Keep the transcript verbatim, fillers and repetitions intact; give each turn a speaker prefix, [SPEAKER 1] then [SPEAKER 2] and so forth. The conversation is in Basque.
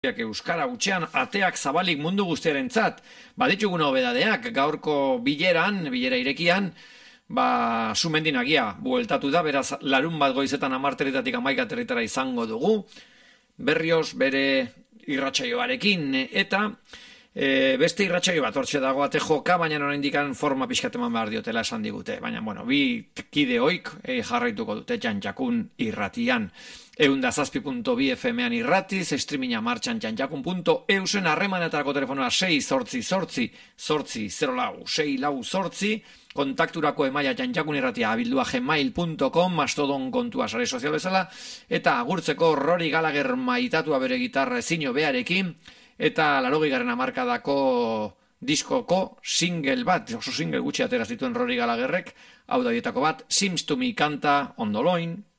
[SPEAKER 1] Euskara hutsean ateak zabalik mundu guztiarentzat. Badituguna hobedadeak gaurko bileran, bilera irekian, ba, sumendinagia bueltatu da, beraz larun bat goizetan amarteritatik amaika aterritara izango dugu, berrioz bere irratsaioarekin, eta e, beste irratsaio bat hortxe dago ate joka, baina oraindikan forma pixkat eman behar diotela esan digute, baina bueno, bi kide oik e, jarraituko dute Jantjakun irratian. eunda zazpi puntu bi F M-an irratiz, streaminga martxan jantjakun puntu e usen harremanetako telefonoa sei zortzi zortzi zortzi zero lau sei lau zortzi, kontakturako emaia jantjakun irratia abildua gmail puntu com, mastodon kontua sare sozial bezala, eta agurtzeko Rory Gallagher maitatua bere gitarra ezin hobearekin, eta laurogeigarren hamarkadako diskoko single bat, oso single gutxi atera zituen Rory Gallagherrek, hau da dietako bat, Seems to Me kanta ondoloin.